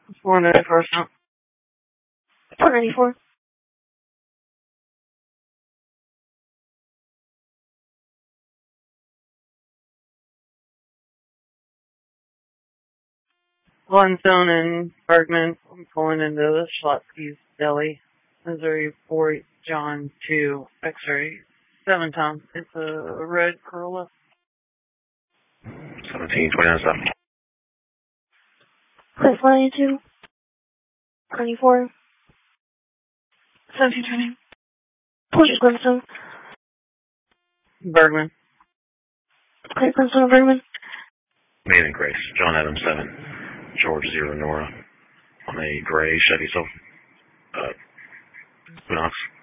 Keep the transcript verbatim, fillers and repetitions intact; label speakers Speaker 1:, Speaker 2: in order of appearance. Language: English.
Speaker 1: four ninety-four. four ninety-four. Limestone and Bergman. I'm pulling into the Schlotsky's Deli. Missouri four John two X-ray. Seven times. It's a red Corolla.
Speaker 2: seventeen twenty-nine seven.
Speaker 1: Place one eighty-two. twenty-four. seventeen twenty. Point Limestone. Bergman. Point Limestone Bergman.
Speaker 2: Man and Grace. John Adams seven. George zero Nora. On a gray Chevy Silver. Uh, Knox.